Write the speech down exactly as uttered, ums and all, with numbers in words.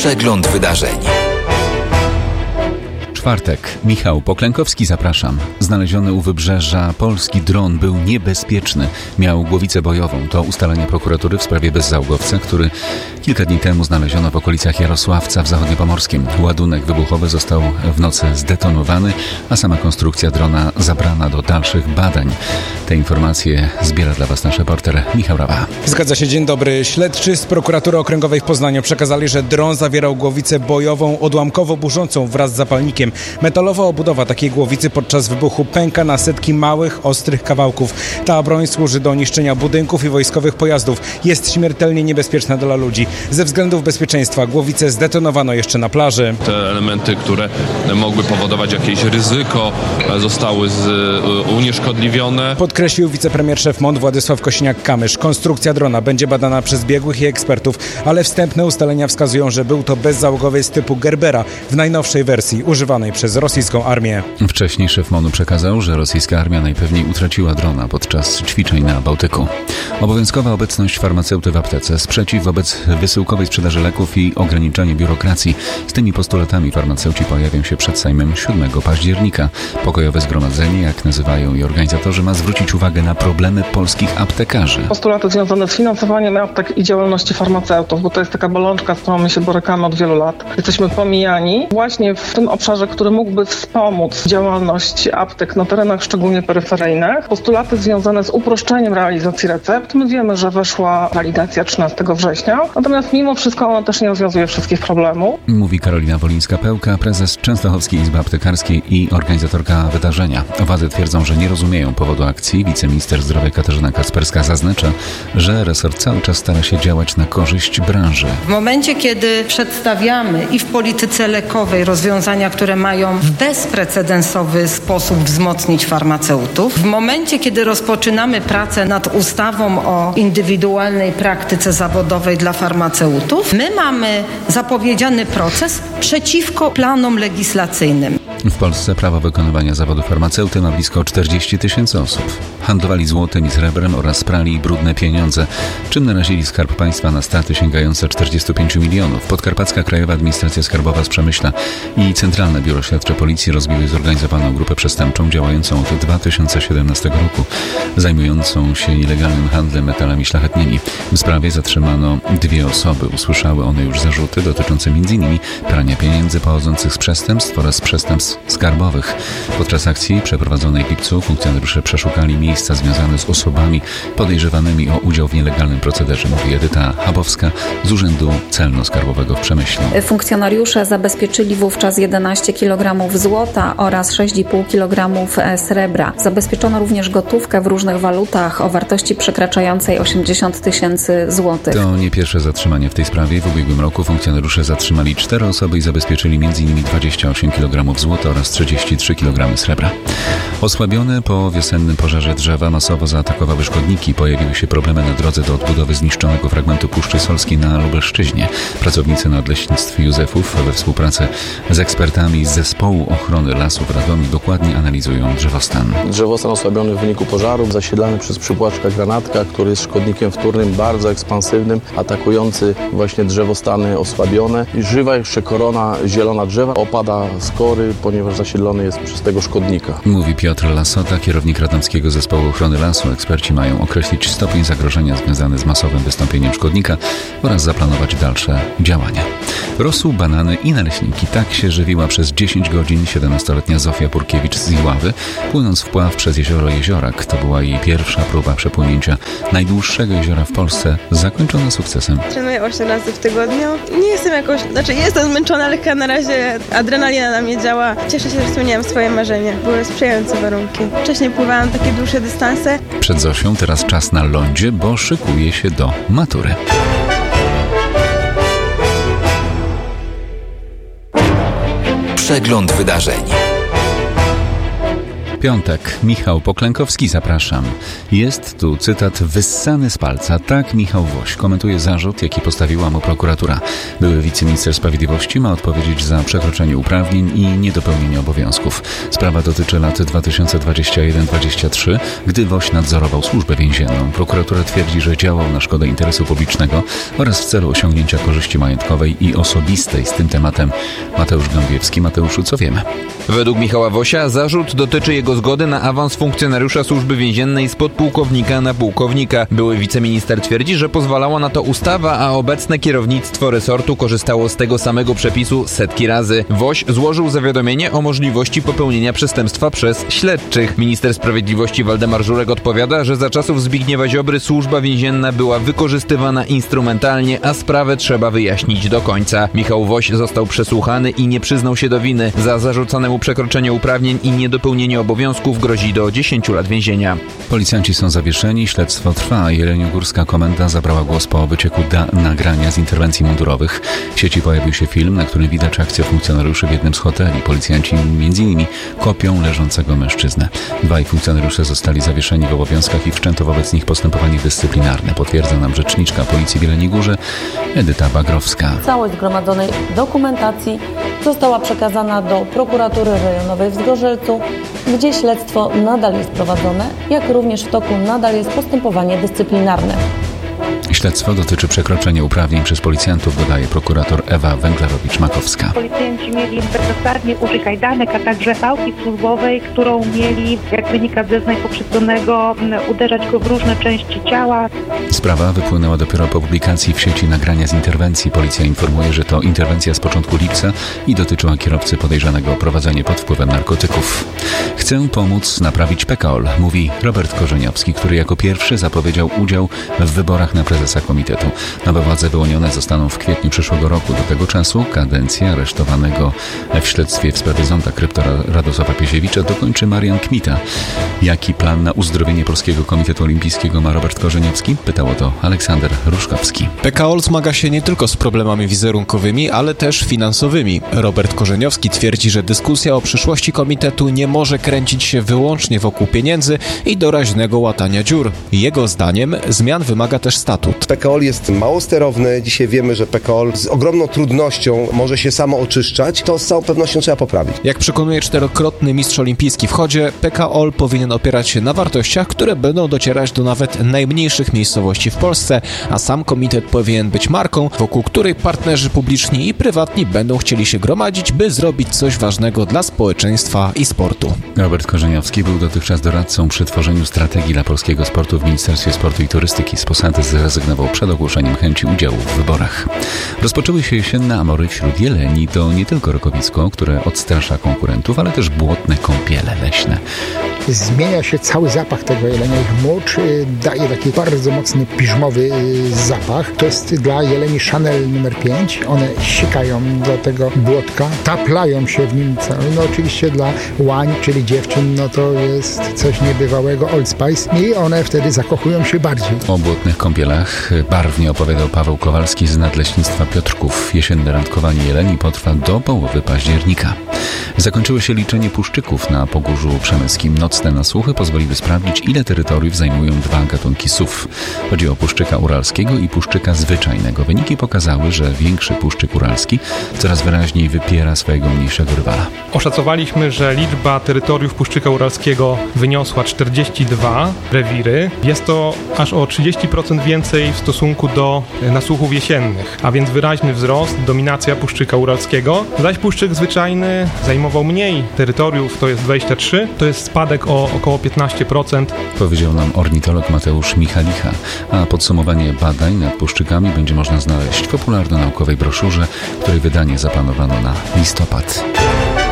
Przegląd wydarzeń. Czwartek. Michał Poklękowski, zapraszam. Znaleziony u wybrzeża polski dron był niebezpieczny. Miał głowicę bojową. To ustalenie prokuratury w sprawie bezzałogowca, który kilka dni temu znaleziono w okolicach Jarosławca w zachodniopomorskim. Ładunek wybuchowy został w nocy zdetonowany, a sama konstrukcja drona zabrana do dalszych badań. Te informacje zbiera dla Was nasz reporter Michał Rawa. Zgadza się, dzień dobry. Śledczy z prokuratury okręgowej w Poznaniu przekazali, że dron zawierał głowicę bojową odłamkowo-burzącą wraz z zapalnikiem. Metalowa obudowa takiej głowicy podczas wybuchu pęka na setki małych, ostrych kawałków. Ta broń służy do niszczenia budynków i wojskowych pojazdów. Jest śmiertelnie niebezpieczna dla ludzi. Ze względów bezpieczeństwa głowicę zdetonowano jeszcze na plaży. Te elementy, które mogły powodować jakieś ryzyko, zostały z, unieszkodliwione. Podkreślił wicepremier szef M O N Władysław Kosiniak-Kamysz. Konstrukcja drona będzie badana przez biegłych i ekspertów, ale wstępne ustalenia wskazują, że był to bezzałogowiec typu Gerbera w najnowszej wersji używanej przez rosyjską armię. Wcześniej szef M O N-u przekazał, że rosyjska armia najpewniej utraciła drona podczas ćwiczeń na Bałtyku. Obowiązkowa obecność farmaceuty w aptece, sprzeciw wobec wysyłkowej sprzedaży leków i ograniczenie biurokracji. Z tymi postulatami farmaceuci pojawią się przed Sejmem siódmego października. Pokojowe zgromadzenie, jak nazywają je organizatorzy, ma zwrócić uwagę na problemy polskich aptekarzy. Postulaty związane z finansowaniem aptek i działalności farmaceutów, bo to jest taka bolączka, z którą my się borykamy od wielu lat. Jesteśmy pomijani właśnie w tym obszarze, który mógłby wspomóc działalność aptek na terenach szczególnie peryferyjnych. Postulaty związane z uproszczeniem realizacji recept. My wiemy, że weszła walidacja trzynastego września, natomiast mimo wszystko ona też nie rozwiązuje wszystkich problemów. Mówi Karolina Wolińska-Pełka, prezes Częstochowskiej Izby Aptekarskiej i organizatorka wydarzenia. Władze twierdzą, że nie rozumieją powodu akcji. Wiceminister zdrowia Katarzyna Kacperska zaznacza, że resort cały czas stara się działać na korzyść branży. W momencie, kiedy przedstawiamy i w polityce lekowej rozwiązania, które mają w bezprecedensowy sposób wzmocnić farmaceutów, w momencie, kiedy rozpoczynamy pracę nad ustawą o indywidualnej praktyce zawodowej dla farmaceutów, my mamy zapowiedziany proces przeciwko planom legislacyjnym. W Polsce prawo wykonywania zawodu farmaceuty ma blisko czterdzieści tysięcy osób. Handlowali złotem i srebrem oraz prali brudne pieniądze, czym narazili Skarb Państwa na straty sięgające czterdzieści pięć milionów. Podkarpacka Krajowa Administracja Skarbowa z Przemyśla i Centralne Biuro Śledcze Policji rozbiły zorganizowaną grupę przestępczą działającą od dwa tysiące siedemnastego roku, zajmującą się nielegalnym handlem metalami szlachetnymi. W sprawie zatrzymano dwie osoby. Usłyszały one już zarzuty dotyczące między innymi prania pieniędzy pochodzących z przestępstw oraz przestępstw skarbowych. Podczas akcji przeprowadzonej w lipcu funkcjonariusze przeszukali miejsca związane z osobami podejrzewanymi o udział w nielegalnym procederze, mówi Edyta Habowska z Urzędu Celno-Skarbowego w Przemyślu. Funkcjonariusze zabezpieczyli wówczas jedenaście kilogramów złota oraz sześć i pół kilogramów srebra. Zabezpieczono również gotówkę w różnych walutach o wartości przekraczającej osiemdziesiąt tysięcy złotych. To nie pierwsze zatrzymanie w tej sprawie. W ubiegłym roku funkcjonariusze zatrzymali cztery osoby i zabezpieczyli między innymi dwadzieścia osiem kilogramów złota oraz trzydzieści trzy kilogramy srebra. Osłabione po wiosennym pożarze drzewa masowo zaatakowały szkodniki. Pojawiły się problemy na drodze do odbudowy zniszczonego fragmentu Puszczy Solskiej na Lubelszczyźnie. Pracownicy Nadleśnictw Józefów we współpracy z ekspertami z Zespołu Ochrony Lasów w Radomiu dokładnie analizują drzewostan. Drzewostan osłabiony w wyniku pożaru, zasiedlany przez przypłaczka granatka, który jest szkodnikiem wtórnym bardzo ekspansywnym, atakujący właśnie drzewostany osłabione. I żywa jeszcze korona zielona drzewa opada z kory, ponieważ zasiedlony jest przez tego szkodnika. Mówi Piotr Lasota, kierownik Radomskiego Zespołu Ochrony Lasu. Eksperci mają określić stopień zagrożenia związany z masowym wystąpieniem szkodnika oraz zaplanować dalsze działania. Rosół, banany i naleśniki. Tak się żywiła przez dziesięć godzin siedemnastoletnia Zofia Purkiewicz z Iławy, płynąc wpław przez jezioro Jeziorak. To była jej pierwsza próba przepłynięcia najdłuższego jeziora w Polsce, zakończona sukcesem. Trenuję osiem razy w tygodniu. Nie jestem jakoś, znaczy jestem zmęczona, ale na razie adrenalina na mnie działa. Cieszę się, że spełniłam swoje marzenie. Były sprzyjające warunki. Wcześniej pływałam takie dłuższe dystanse. Przed Zosią teraz czas na lądzie, bo szykuje się do matury. Przegląd wydarzeń. Piątek. Michał Poklękowski, zapraszam. Jest tu cytat wyssany z palca. Tak Michał Woś komentuje zarzut, jaki postawiła mu prokuratura. Były wiceminister sprawiedliwości ma odpowiedzieć za przekroczenie uprawnień i niedopełnienie obowiązków. Sprawa dotyczy lat dwa tysiące dwudziestego pierwszego do dwudziestego trzeciego, gdy Woś nadzorował służbę więzienną. Prokuratura twierdzi, że działał na szkodę interesu publicznego oraz w celu osiągnięcia korzyści majątkowej i osobistej z tym tematem. Mateusz Gąbiewski. Mateuszu, co wiemy? Według Michała Wosia zarzut dotyczy jego zgody na awans funkcjonariusza służby więziennej z podpułkownika na pułkownika. Były wiceminister twierdzi, że pozwalała na to ustawa, a obecne kierownictwo resortu korzystało z tego samego przepisu setki razy. Woś złożył zawiadomienie o możliwości popełnienia przestępstwa przez śledczych. Minister sprawiedliwości Waldemar Żurek odpowiada, że za czasów Zbigniewa Ziobry służba więzienna była wykorzystywana instrumentalnie, a sprawę trzeba wyjaśnić do końca. Michał Woś został przesłuchany i nie przyznał się do winy. Za zarzucane mu przekroczenie uprawnień i niedopełnienie obowiązków grozi do dziesięciu lat więzienia. Policjanci są zawieszeni, śledztwo trwa. Jeleniogórska komenda zabrała głos po wycieku da- nagrania z interwencji mundurowych. W sieci pojawił się film, na którym widać akcję funkcjonariuszy w jednym z hoteli. Policjanci między innymi kopią leżącego mężczyznę. Dwaj funkcjonariusze zostali zawieszeni w obowiązkach i wszczęto wobec nich postępowanie dyscyplinarne. Potwierdza nam rzeczniczka Policji w Jeleniej Górze Edyta Bagrowska. Całość zgromadzonej dokumentacji została przekazana do prokuratury rejonowej w Zgorzelcu, gdzie śledztwo nadal jest prowadzone, jak również w toku nadal jest postępowanie dyscyplinarne. Śledztwo dotyczy przekroczenia uprawnień przez policjantów, dodaje prokurator Ewa Węglarowicz-Makowska. Policjanci mieli bezzasadnie użyć kajdanek, a także pałki służbowej, którą mieli, jak wynika z zeznań pokrzywdzonego, uderzać go w różne części ciała. Sprawa wypłynęła dopiero po publikacji w sieci nagrania z interwencji. Policja informuje, że to interwencja z początku lipca i dotyczyła kierowcy podejrzanego o prowadzenie pod wpływem narkotyków. Chcę pomóc naprawić P K O L, mówi Robert Korzeniowski, który jako pierwszy zapowiedział udział w wyborach na prezesa komitetu. Nowe władze wyłonione zostaną w kwietniu przyszłego roku. Do tego czasu kadencja aresztowanego w śledztwie w sprawie zonda kryptora Radosława Piesiewicza dokończy Marian Kmita. Jaki plan na uzdrowienie Polskiego Komitetu Olimpijskiego ma Robert Korzeniowski? Pytał o to Aleksander Ruszkowski. P K O L zmaga się nie tylko z problemami wizerunkowymi, ale też finansowymi. Robert Korzeniowski twierdzi, że dyskusja o przyszłości komitetu nie może kręcić się wyłącznie wokół pieniędzy i doraźnego łatania dziur. Jego zdaniem zmian wymaga też statut. P K O L jest mało sterowny. Dzisiaj wiemy, że P K O L z ogromną trudnością może się samo oczyszczać. To z całą pewnością trzeba poprawić. Jak przekonuje czterokrotny mistrz olimpijski w chodzie, P K O L powinien opierać się na wartościach, które będą docierać do nawet najmniejszych miejscowości w Polsce, a sam komitet powinien być marką, wokół której partnerzy publiczni i prywatni będą chcieli się gromadzić, by zrobić coś ważnego dla społeczeństwa i sportu. Robert Korzeniowski był dotychczas doradcą przy tworzeniu strategii dla polskiego sportu w Ministerstwie Sportu i Turystyki. Z posady zrezygnował przed ogłoszeniem chęci udziału w wyborach. Rozpoczęły się jesienne amory wśród jeleni. To nie tylko rokowisko, które odstrasza konkurentów, ale też błotne kąpiele leśne. Zmienia się cały zapach tego jelenia. Ich mocz daje taki bardzo mocny, piżmowy zapach. To jest dla jeleni Chanel numer pięć. One sikają do tego błotka, taplają się w nim. No oczywiście dla łań, czyli dziewczyn, no to jest coś niebywałego, Old Spice. I one wtedy zakochują się bardziej. O błotnych kąpielach barwnie opowiadał Paweł Kowalski z Nadleśnictwa Piotrków. Jesienne randkowanie jeleni potrwa do połowy października. Zakończyło się liczenie puszczyków na Pogórzu Przemyskim. Nocne nasłuchy pozwoliły sprawdzić, ile terytoriów zajmują dwa gatunki sów. Chodzi o puszczyka uralskiego i puszczyka zwyczajnego. Wyniki pokazały, że większy puszczyk uralski coraz wyraźniej wypiera swojego mniejszego rywala. Oszacowaliśmy, że liczba terytoriów puszczyka uralskiego wyniosła czterdzieści dwa rewiry. Jest to aż o trzydzieści procent więcej w stosunku do nasłuchów jesiennych, a więc wyraźny wzrost, dominacja puszczyka uralskiego. Zaś puszczyk zwyczajny zajmował mniej terytoriów, to jest dwadzieścia trzy, to jest spadek o około piętnaście procent. Powiedział nam ornitolog Mateusz Michalicha, a podsumowanie badań nad puszczykami będzie można znaleźć w popularno-naukowej broszurze, której wydanie zaplanowano na listopad.